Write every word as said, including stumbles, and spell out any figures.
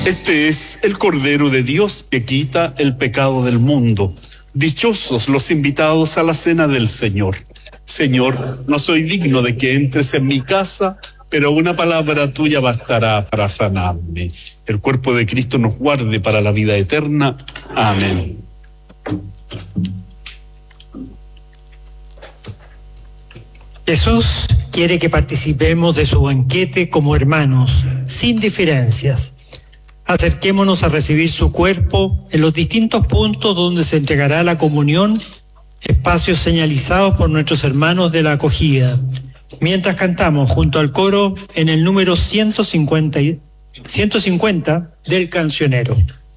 Este es el Cordero de Dios que quita el pecado del mundo. Dichosos los invitados a la cena del Señor. Señor, no soy digno de que entres en mi casa, pero una palabra tuya bastará para sanarme. El cuerpo de Cristo nos guarde para la vida eterna. Amén. Jesús quiere que participemos de su banquete como hermanos, sin diferencias. Acerquémonos a recibir su cuerpo en los distintos puntos donde se entregará la comunión, espacios señalizados por nuestros hermanos de la acogida, mientras cantamos junto al coro en el número ciento cincuenta, ciento cincuenta del cancionero.